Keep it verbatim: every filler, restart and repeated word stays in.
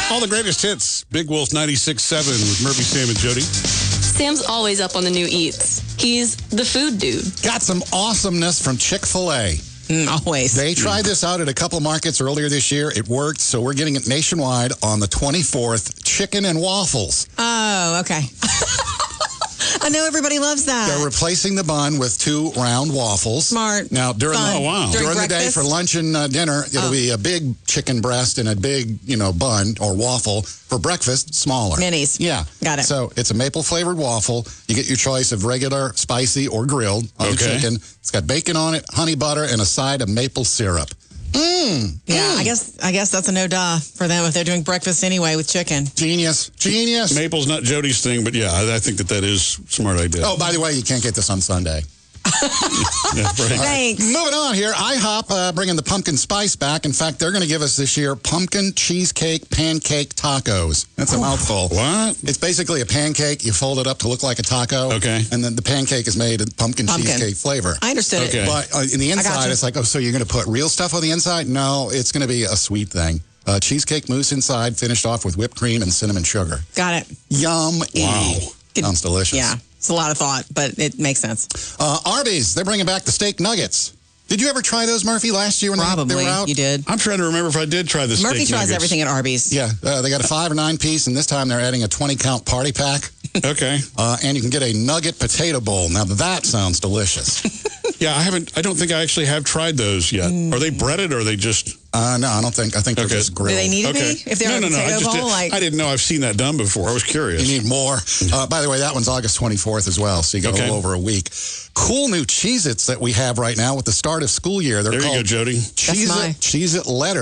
All the greatest hits. Big Wolf ninety-six point seven with Murphy, Sam, and Jody. Sam's always up on the new eats. He's the food dude. Got some awesomeness from Chick-fil-A. Mm, always. They tried this out at a couple markets earlier this year. It worked, so we're getting it nationwide on the twenty-fourth. Chicken and waffles. Oh, okay. I know everybody loves that. They're replacing the bun with two round waffles. Smart. Now, during, Fun. the, Oh, wow. During during the day breakfast? for lunch and uh, dinner, it'll Oh. be a big chicken breast and a big, you know, bun or waffle. For breakfast, smaller. Minis. Yeah. Got it. So it's a maple-flavored waffle. You get your choice of regular, spicy, or grilled on the Okay. chicken. It's got bacon on it, honey butter, and a side of maple syrup. Mmm. Yeah, I guess I guess that's a no duh for them if they're doing breakfast anyway with chicken. Genius. Genius. Maple's not Jody's thing, but yeah, I, I think that that is a smart idea. Oh, by the way, you can't get this on Sunday. Yeah, right. Thanks. Moving on here, IHOP uh, bringing the pumpkin spice back. In fact, they're going to give us this year pumpkin cheesecake pancake tacos. That's a mouthful. What? It's basically a pancake. You fold it up to look like a taco. Okay. And then the pancake is made in pumpkin, Pumpkin. cheesecake flavor. I understood Okay. it. But uh, in the got inside, you. it's like, oh, so you're going to put real stuff on the inside? No, it's going to be a sweet thing. Uh, cheesecake mousse inside, finished off with whipped cream and cinnamon sugar. Got it. Yum. Wow. Sounds delicious. Yeah, it's a lot of thought, but it makes sense. Uh, Arby's, they're bringing back the steak nuggets. Did you ever try those, Murphy, last year when they- they, Probably were out? you did. I'm trying to remember if I did try the Murphy steak tries nuggets. everything at Arby's. Yeah, uh, they got a five or nine piece, and this time they're adding a twenty count party pack. Okay. Uh, and you can get a nugget potato bowl. Now that sounds delicious. Yeah, I haven't. I don't think I actually have tried those yet. Mm. Are they breaded or are they just? Uh, no, I don't think. I think they're Okay. just grilled. Do they need to Okay. be? If they're no, a no, no. I potato just bowl, did, like I didn't know I've seen that done before. I was curious. You need more. Uh, by the way, that one's August twenty-fourth as well, so you got Okay. a little over a week. Cool new Cheez-Its that we have right now with the start of school year. They're there you called go, Jody. Cheez-It, my- Cheez-It Letter.